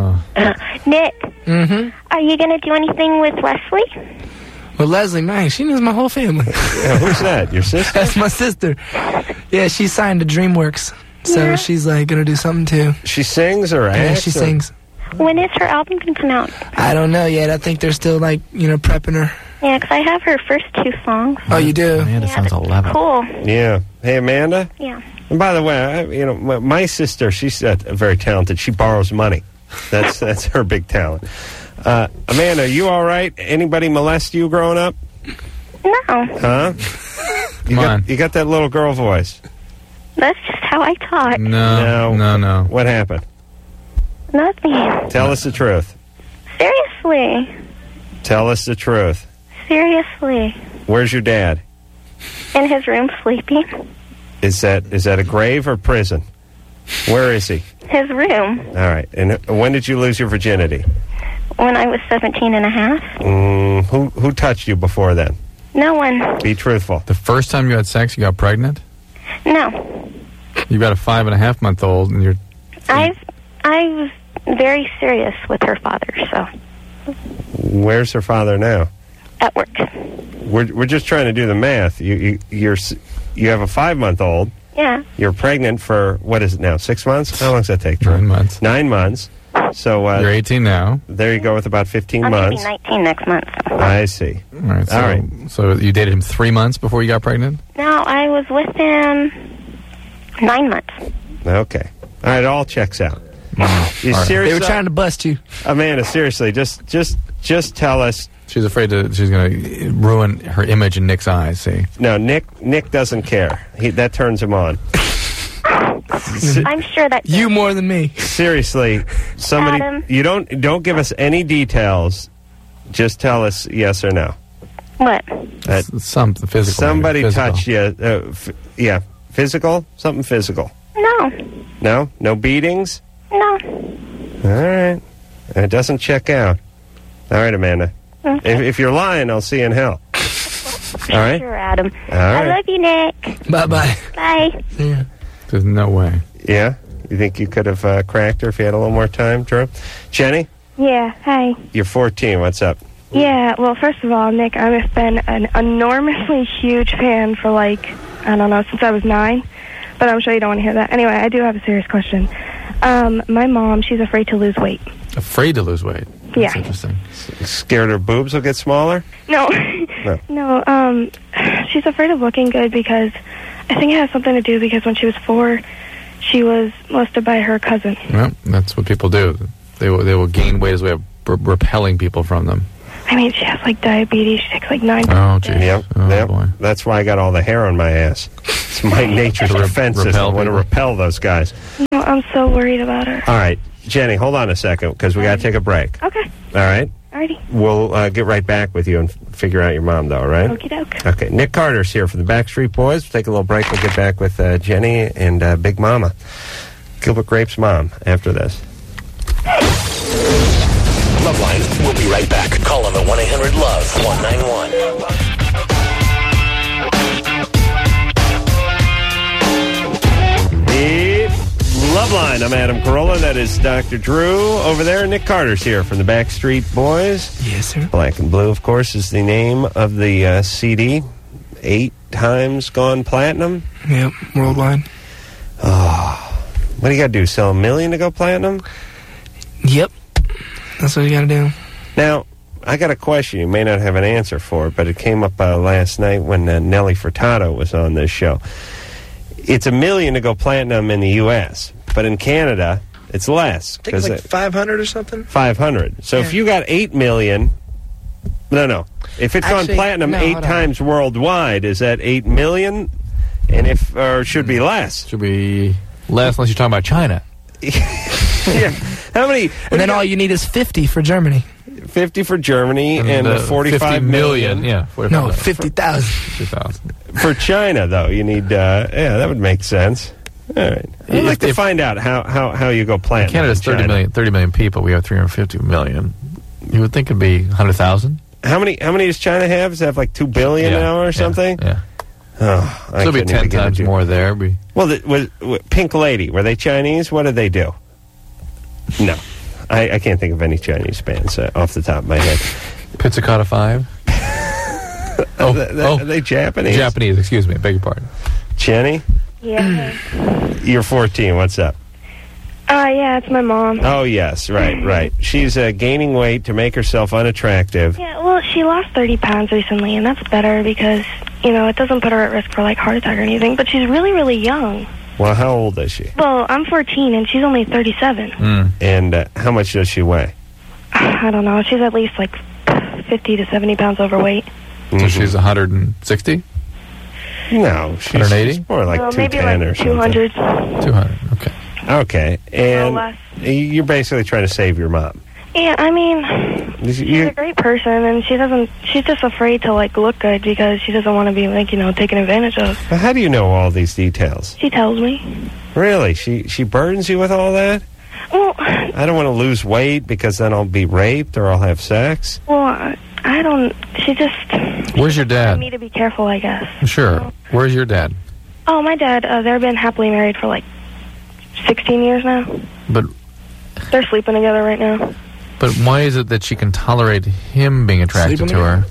Nick, are you going to do anything with Leslie? Well, Leslie, man, she knows my whole family. Yeah, who's that? Your sister? That's my sister. Yeah, she signed to DreamWorks, so she's like going to do something too. She sings or acts? Yeah, she sings. When is her album going to come out? I don't know yet. I think they're still prepping her. Yeah, because I have her first 2 songs. Oh, you do? Amanda sounds 11. Cool. Yeah. Hey, Amanda? Yeah. And by the way, my sister, she's very talented. She borrows money. That's her big talent. Amanda, are you all right? Anybody molest you growing up? No. Huh? Come on. You got that little girl voice. That's just how I talk. No. What happened? Nothing. Tell us the truth. Seriously. Tell us the truth. Seriously. Where's your dad? In his room sleeping. Is that a grave or prison? Where is he? His room. All right. And when did you lose your virginity? When I was 17 and a half. Who touched you before then? No one. Be truthful. The first time you had sex, you got pregnant? No. You got a 5.5-month-old, and you're... I was very serious with her father, so... Where's her father now? At work. We're just trying to do the math. You have a 5-month-old. Yeah. You're pregnant for, what is it now, 6 months? How long does that take, Drew? 9 months. 9 months. So you're 18 now. There you go, with about 15 I'm months. I'm 19 next month. I see. All right. So you dated him 3 months before you got pregnant? No, I was with him 9 months. Okay. All right, it all checks out. You Right. serious? They were trying to bust you. Amanda, seriously, just tell us. She's afraid she's going to ruin her image in Nick's eyes, see? No, Nick doesn't care. That turns him on. I'm sure that... You more than me. Seriously, somebody... Adam. You don't give us any details. Just tell us yes or no. What? Something physical. Somebody physical. touched you. Yeah. Physical? Something physical. No. No? No beatings? No. All right. It doesn't check out. All right, Amanda. Okay. If you're lying, I'll see you in hell. All right? Sure, Adam. All right. I love you, Nick. Bye-bye. Bye. Yeah. There's no way. Yeah? You think you could have cracked her if you had a little more time, Drew? Jenny? Yeah, hi. You're 14. What's up? Yeah, well, first of all, Nick, I've been an enormously huge fan for, I don't know, since I was 9. But I'm sure you don't want to hear that. Anyway, I do have a serious question. My mom, she's afraid to lose weight. Afraid to lose weight? That's interesting. Scared her boobs will get smaller? No. No. No, she's afraid of looking good because I think it has something to do because when she was 4, she was molested by her cousin. Well, that's what people do. They will gain weight as a way of repelling people from them. I mean, she has like diabetes. She takes like 9. Oh, geez. Yep. Oh, yep. boy. That's why I got all the hair on my ass. It's my nature's defense system. I want to repel those guys. No, I'm so worried about her. All right, Jenny, hold on a second because we got to take a break. Okay. All right? Alrighty. We'll get right back with you and figure out your mom, though, all right? Okie doke. Okay, Nick Carter's here for the Backstreet Boys. We'll take a little break. We'll get back with Jenny and Big Mama. Gilbert Grape's mom after this. Loveline, we'll be right back. Call them at 1-800-LOVE-191. Loveline. I'm Adam Carolla. That is Dr. Drew over there. Nick Carter's here from the Backstreet Boys. Yes, sir. Black and Blue, of course, is the name of the CD. 8 times gone platinum. Yep, worldwide. Oh, what do you got to do? Sell 1 million to go platinum? Yep, that's what you got to do. Now, I got a question. You may not have an answer for it, but it came up last night when Nelly Furtado was on this show. It's 1 million to go platinum in the U.S., but in Canada, it's less. I think it's like 500 or something. 500. So if you got 8 million... No. If it's Actually, gone platinum 8 times worldwide, is that 8 million? And if... Or should be less? Should be less unless you're talking about China. Yeah. How many... And then all you need is 50 for Germany. 50 for Germany and 45 50 million. Yeah. No, 50,000. 50,000. For China, though, you need... yeah, that would make sense. All right. I'd like to find out how you go platinum. Canada's 30 million people. We have 350 million. You would think it'd be 100,000. How many does China have? Does it have like 2 billion now or something? Yeah. Oh, so it'll be 10 times more there. Well, was Pink Lady, were they Chinese? What did they do? No. I can't think of any Chinese bands off the top of my head. Pizzicato 5? Are they Japanese? Japanese, excuse me. Beg your pardon. Jenny? Yeah. You're 14. What's up? Yeah, it's my mom. Oh, yes. Right. She's gaining weight to make herself unattractive. Yeah, well, she lost 30 pounds recently, and that's better because, it doesn't put her at risk for, like, heart attack or anything. But she's really, really young. Well, how old is she? Well, I'm 14, and she's only 37. And how much does she weigh? I don't know. She's at least, like, 50 to 70 pounds overweight. So she's 160? No, she's 180? more like 210 or something. 200. 200, okay. Okay, and less. you're basically trying to save your mom. Yeah, I mean, she's a great person, and she's just afraid to, like, look good because she doesn't want to be, like, taken advantage of. Well, how do you know all these details? She tells me. Really? She burdens you with all that? Well, I don't want to lose weight because then I'll be raped or I'll have sex. Well, I don't, she just... Where's your dad? I need to be careful, I guess. Sure. Where's your dad? Oh, my dad, they've been happily married for, like, 16 years now. But they're sleeping together right now. But why is it that she can tolerate him being attracted to her?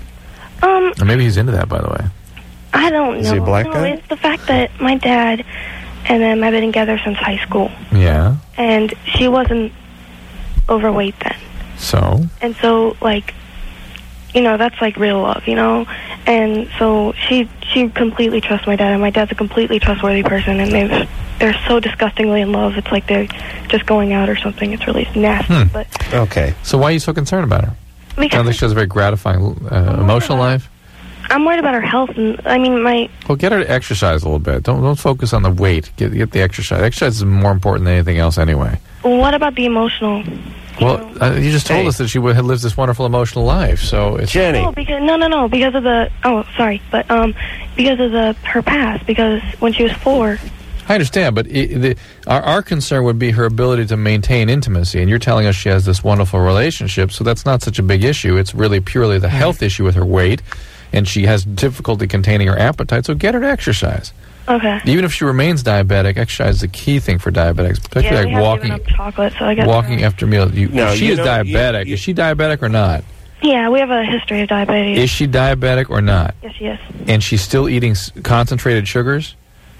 Or maybe he's into that, by the way. I don't know. Is he a black guy? It's the fact that my dad and them have been together since high school. Yeah. And she wasn't overweight then. So? And so, like, that's like real love, And so she completely trusts my dad, and my dad's a completely trustworthy person, and they're so disgustingly in love. It's like they're just going out or something. It's really nasty. But okay. So why are you so concerned about her? Because sounds like she has a very gratifying emotional life. I'm worried about her health, and I mean Well, get her to exercise a little bit. Don't focus on the weight. Get the exercise. Exercise is more important than anything else, anyway. What about the emotional? Well, you just told us that she lives this wonderful emotional life. So it's Jenny. No, because of the because of her past. Because when she was 4. I understand, but our concern would be her ability to maintain intimacy, and you're telling us she has this wonderful relationship, so that's not such a big issue. It's really purely the health issue with her weight, and she has difficulty containing her appetite, so get her to exercise. Okay. Even if she remains diabetic, exercise is the key thing for diabetics, particularly like walking. Up chocolate, so I guess walking after meals. If she is diabetic. Is she diabetic or not? Yeah, we have a history of diabetes. Is she diabetic or not? Yes, she is. And she's still eating concentrated sugars?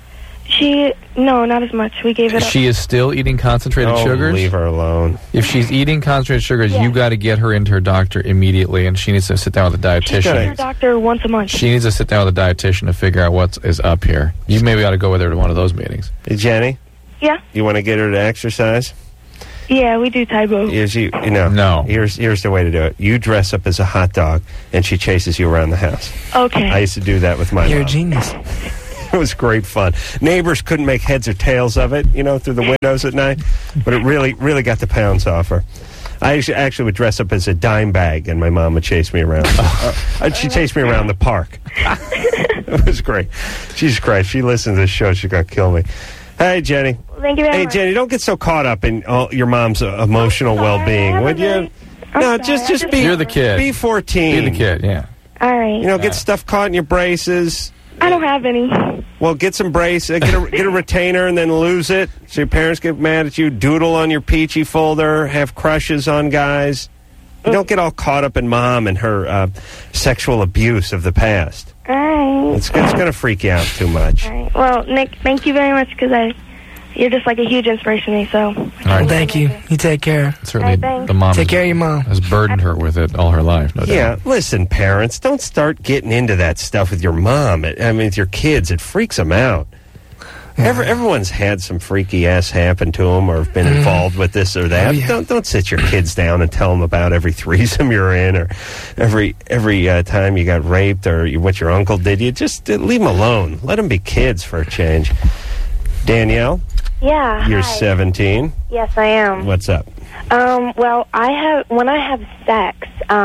No, not as much. We gave it up. She is still eating concentrated sugars? Leave her alone. If she's eating concentrated sugars, you got to get her into her doctor immediately, and she needs to sit down with a dietitian. She sees her doctor once a month. She needs to sit down with a dietitian to figure out what is up here. You maybe ought to go with her to one of those meetings. Hey, Jenny? Yeah? You want to get her to exercise? Yeah, we do Taibo. No. Here's the way to do it. You dress up as a hot dog, and she chases you around the house. Okay. I used to do that with my You're mom. a genius. It was great fun. Neighbors couldn't make heads or tails of it, through the windows at night, but it really got the pounds off her. I actually would dress up as a dime bag, and my mom would chase me around. She'd chase me around the park. It was great. Jesus Christ, she listened to this show, she's going to kill me. Hey, Jenny. Thank you very much. Hey, Jenny, don't get so caught up in your mom's emotional well-being, would you? No, just be... You're the kid. Be 14. Be the kid, yeah. All right. Get stuff caught in your braces. I don't have any. Well, get some braces, get a retainer, and then lose it. So your parents get mad at you. Doodle on your peachy folder. Have crushes on guys. You don't get all caught up in mom and her sexual abuse of the past. All right. It's going to freak you out too much. All right. Well, Nick, thank you very much because you're just like a huge inspiration to me. So. All right. Thank you. You take care. Certainly, thanks. the mom Take care of your mom. has burdened her with it all her life, no doubt. Yeah, listen, parents, don't start getting into that stuff with your mom. With your kids. It freaks them out. Everyone's had some freaky ass happen to them or been involved with this or that. Oh, yeah. Don't sit your kids down and tell them about every threesome you're in or every time you got raped or what your uncle did. You just leave them alone. Let them be kids for a change. Danielle? Yeah. You're hi. 17. Yes, I am. What's up? Well, when I have sex,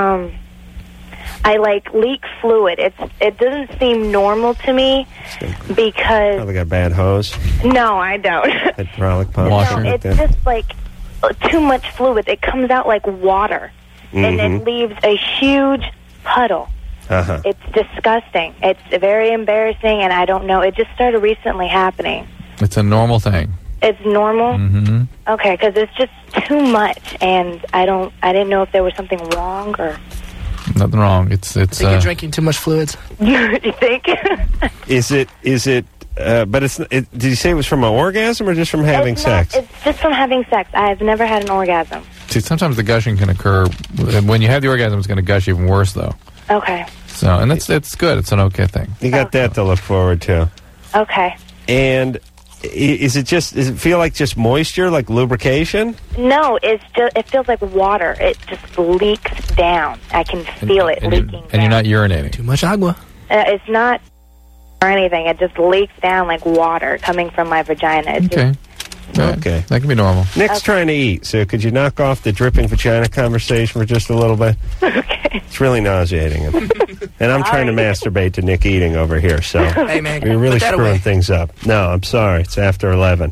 I leak fluid. It doesn't seem normal to me because Probably got a bad hose. no, I don't. Hydraulic pump. Washer. No, it's just too much fluid. It comes out like water, and it leaves a huge puddle. Uh-huh. It's disgusting. It's very embarrassing, and I don't know. It just started recently happening. It's a normal thing. It's normal? Mm-hmm. Okay, because it's just too much, and I didn't know if there was something wrong or... Nothing wrong. I think you're drinking too much fluids. You think? Is it, but did you say it was from an orgasm or just from having sex? It's just from having sex. I've never had an orgasm. See, sometimes the gushing can occur. When you have the orgasm, it's going to gush even worse, though. Okay. So, and it's good. It's an okay thing. You got that to look forward to. Okay. And does it feel like just moisture, like lubrication? No, it feels like water. It just leaks down. I can feel it leaking. And you're not urinating. Too much agua. It's not or anything. It just leaks down like water coming from my vagina. It's Okay. Okay. That can be normal. Nick's trying to eat, so could you knock off the dripping vagina conversation for just a little bit? Okay. It's really nauseating him. And I'm trying to masturbate to Nick eating over here, so Hey, man. we're really put that screwing away. things up. No, I'm sorry. It's after 11.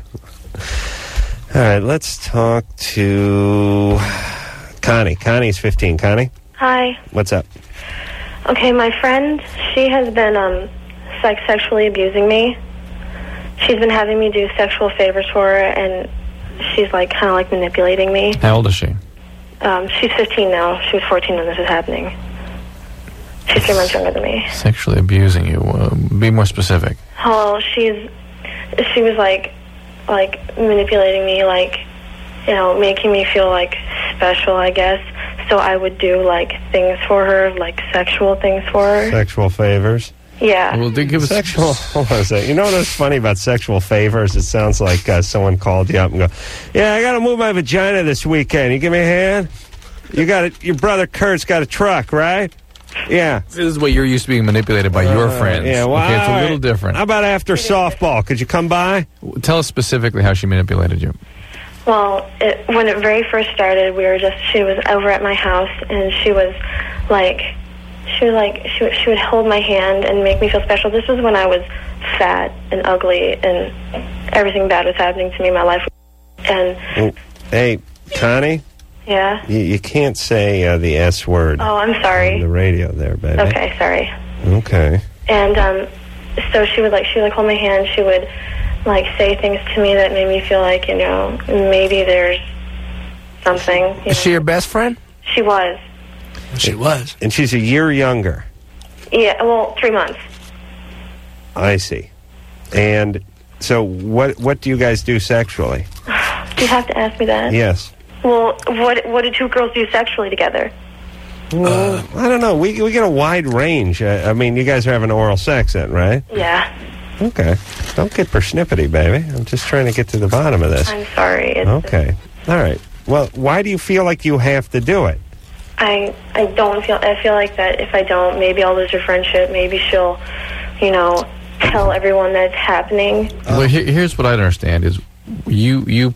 All right, let's talk to Connie. Connie's 15. Connie, Hi. what's up? Okay, my friend, she has been sexually abusing me. She's been having me do sexual favors for her, and she's kind of manipulating me. How old is she? She's 15 now. She was 14 when this was happening. She's 3 months younger than me. Sexually abusing you. Be more specific. Well, she was manipulating me, making me feel special, I guess. So I would do things for her, sexual things for her. Sexual favors? Yeah. Well, they give us Sexual. Hold on a second. You know what's funny about sexual favors? It sounds like someone called you up and go, "Yeah, I got to move my vagina this weekend. You give me a hand? You got it. Your brother Kurt's got a truck, right? Yeah. This is what you're used to being manipulated by your friends. Yeah. Well, okay, it's a all little right. different. How about after softball? Could you come by? Tell us specifically how she manipulated you. Well, when it very first started, she was over at my house, and she would hold my hand and make me feel special. This was when I was fat and ugly, and everything bad was happening to me in my life. And hey, Connie, yeah. you can't say the S word. Oh, I'm sorry. On the radio, there, baby. Okay, sorry. Okay. And so she would hold my hand. She would say things to me that made me feel maybe there's something. Is she your best friend? She was. She was. And she's a year younger. Yeah, well, 3 months. I see. And So what do you guys do sexually? Do you have to ask me that? Yes. Well, what do two girls do sexually together? Well, I don't know. We get a wide range. I mean, you guys are having oral sex then, right? Yeah. Okay. Don't get persnippety, baby. I'm just trying to get to the bottom of this. I'm sorry. Okay. All right. Well, why do you feel like you have to do it? I don't feel... I feel like that if I don't, maybe I'll lose her friendship. Maybe she'll, tell everyone that it's happening. Well, here's what I understand is you